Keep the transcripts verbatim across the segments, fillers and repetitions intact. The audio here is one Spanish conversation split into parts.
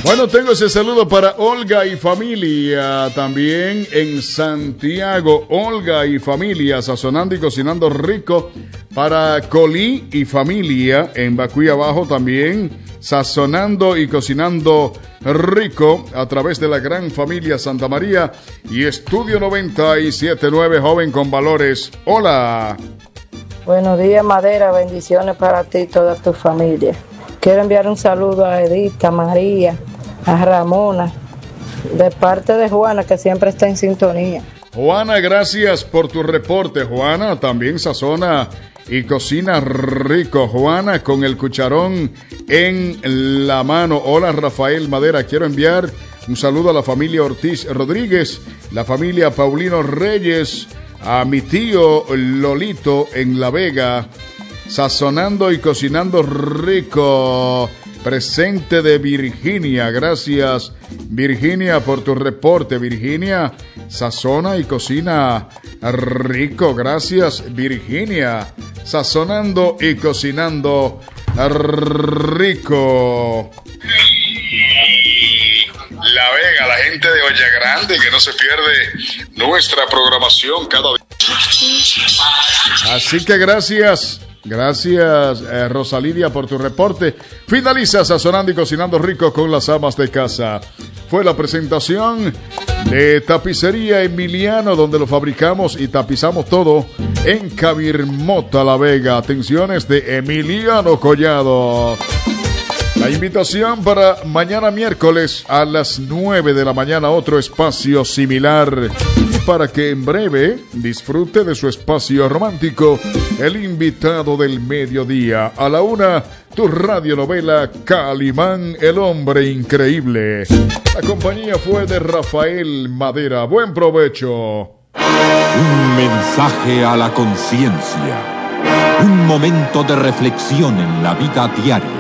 Bueno, tengo ese saludo para Olga y familia, también en Santiago. Olga y familia, sazonando y cocinando rico. Para Colí y familia, en Bacuy Abajo también, sazonando y cocinando rico a través de la gran familia Santa María y Estudio noventa y siete punto nueve, joven con valores. Hola. Buenos días, Madera, bendiciones para ti y toda tu familia. Quiero enviar un saludo a Edith, a María, a Ramona, de parte de Juana, que siempre está en sintonía. Juana, gracias por tu reporte. Juana también sazona y cocina rico. Juana con el cucharón en la mano. Hola, Rafael Madera, quiero enviar un saludo a la familia Ortiz Rodríguez, la familia Paulino Reyes, a mi tío Lolito en La Vega, sazonando y cocinando rico. Presente de Virginia, gracias Virginia por tu reporte. Virginia sazona y cocina rico, gracias Virginia, sazonando y cocinando rico. La Vega, la gente de Olla Grande que no se pierde nuestra programación cada día. Así que gracias. Gracias, eh, Rosalidia, por tu reporte. Finaliza sazonando y cocinando rico con las amas de casa. Fue la presentación de Tapicería Emiliano, donde lo fabricamos y tapizamos todo en Cabirmota, La Vega. Atenciones de Emiliano Collado. La invitación para mañana miércoles a las nueve de la mañana, otro espacio similar. Y para que en breve disfrute de su espacio romántico, el invitado del mediodía. A la una, tu radionovela Calimán, el hombre increíble. La compañía fue de Rafael Madera. Buen provecho. Un mensaje a la conciencia. Un momento de reflexión en la vida diaria.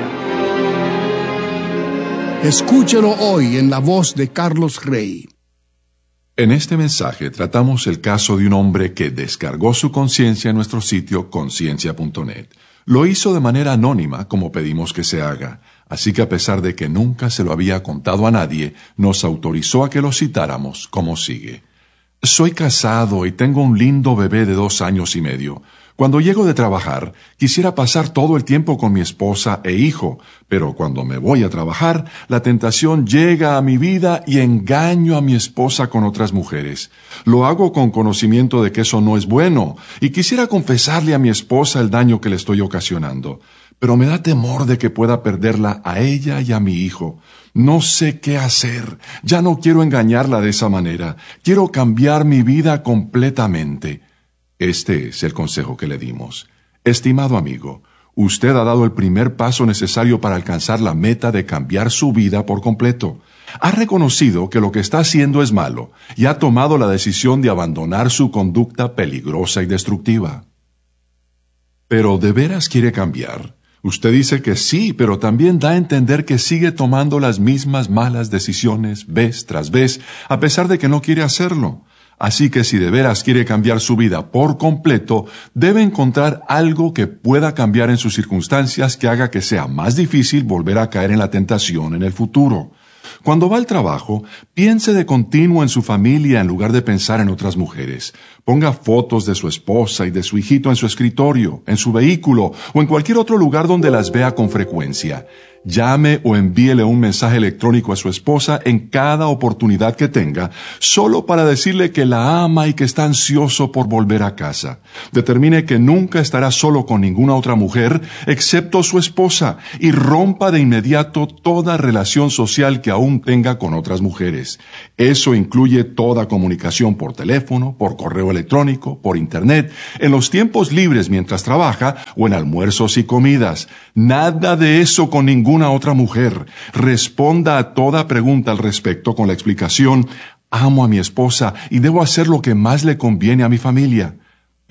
Escúchelo hoy en la voz de Carlos Rey. En este mensaje tratamos el caso de un hombre que descargó su conciencia en nuestro sitio conciencia punto net. Lo hizo de manera anónima, como pedimos que se haga, así que a pesar de que nunca se lo había contado a nadie, nos autorizó a que lo citáramos como sigue. Soy casado y tengo un lindo bebé de dos años y medio. Cuando llego de trabajar, quisiera pasar todo el tiempo con mi esposa e hijo, pero cuando me voy a trabajar, la tentación llega a mi vida y engaño a mi esposa con otras mujeres. Lo hago con conocimiento de que eso no es bueno, y quisiera confesarle a mi esposa el daño que le estoy ocasionando, pero me da temor de que pueda perderla a ella y a mi hijo. No sé qué hacer. Ya no quiero engañarla de esa manera. Quiero cambiar mi vida completamente. Este es el consejo que le dimos. Estimado amigo, usted ha dado el primer paso necesario para alcanzar la meta de cambiar su vida por completo. Ha reconocido que lo que está haciendo es malo y ha tomado la decisión de abandonar su conducta peligrosa y destructiva. ¿Pero de veras quiere cambiar? Usted dice que sí, pero también da a entender que sigue tomando las mismas malas decisiones vez tras vez, a pesar de que no quiere hacerlo. Así que si de veras quiere cambiar su vida por completo, debe encontrar algo que pueda cambiar en sus circunstancias que haga que sea más difícil volver a caer en la tentación en el futuro. Cuando va al trabajo, piense de continuo en su familia en lugar de pensar en otras mujeres. Ponga fotos de su esposa y de su hijito en su escritorio, en su vehículo o en cualquier otro lugar donde las vea con frecuencia. Llame o envíele un mensaje electrónico a su esposa en cada oportunidad que tenga, solo para decirle que la ama y que está ansioso por volver a casa. Determine que nunca estará solo con ninguna otra mujer, excepto su esposa, y rompa de inmediato toda relación social que aún tenga con otras mujeres. Eso incluye toda comunicación por teléfono, por correo electrónico, por internet, en los tiempos libres mientras trabaja o en almuerzos y comidas. Nada de eso con ningún una otra mujer. Responda a toda pregunta al respecto con la explicación: amo a mi esposa y debo hacer lo que más le conviene a mi familia.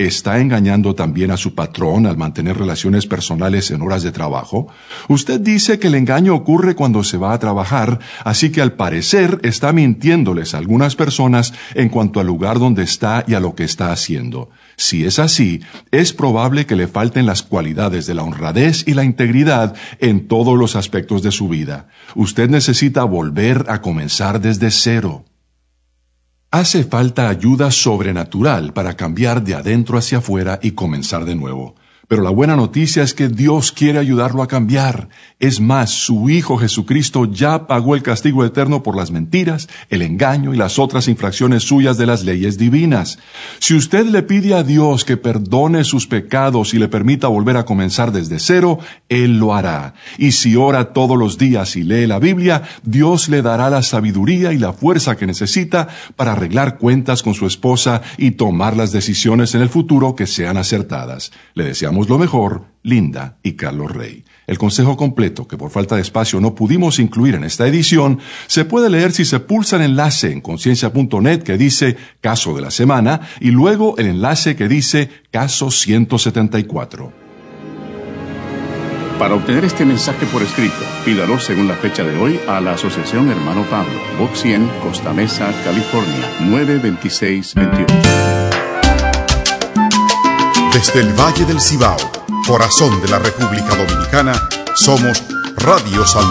¿Está engañando también a su patrón al mantener relaciones personales en horas de trabajo? Usted dice que el engaño ocurre cuando se va a trabajar, así que al parecer está mintiéndoles a algunas personas en cuanto al lugar donde está y a lo que está haciendo. Si es así, es probable que le falten las cualidades de la honradez y la integridad en todos los aspectos de su vida. Usted necesita volver a comenzar desde cero. Hace falta ayuda sobrenatural para cambiar de adentro hacia afuera y comenzar de nuevo. Pero la buena noticia es que Dios quiere ayudarlo a cambiar. Es más, su Hijo Jesucristo ya pagó el castigo eterno por las mentiras, el engaño y las otras infracciones suyas de las leyes divinas. Si usted le pide a Dios que perdone sus pecados y le permita volver a comenzar desde cero, Él lo hará. Y si ora todos los días y lee la Biblia, Dios le dará la sabiduría y la fuerza que necesita para arreglar cuentas con su esposa y tomar las decisiones en el futuro que sean acertadas. Le deseamos lo mejor, Linda y Carlos Rey. El consejo completo, que por falta de espacio no pudimos incluir en esta edición, se puede leer si se pulsa el enlace en conciencia punto net que dice Caso de la Semana y luego el enlace que dice Caso ciento setenta y cuatro. Para obtener este mensaje por escrito, pídalo según la fecha de hoy a la Asociación Hermano Pablo, Box cien, Costa Mesa, California, nueve veintiséis veintiocho. Desde el Valle del Cibao, corazón de la República Dominicana, somos Radio San